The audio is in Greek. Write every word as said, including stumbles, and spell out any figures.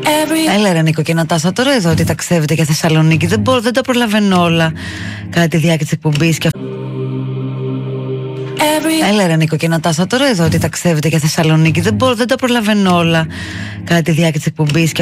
Έλα ρε Νίκο και Νατάσα, τώρα εδώ ότι ταξιδεύετε για Θεσσαλονίκη. Δεν μπορώ, δεν τα προλαβαίνω όλα κατά τη διάρκεια της εκπομπής και... Έλα ρε Νίκο και Νατάσα, τώρα εδώ ότι ταξιδεύετε για Θεσσαλονίκη. Δεν μπορώ, δεν τα προλαβαίνω όλα κατά τη διάρκεια της εκπομπής και...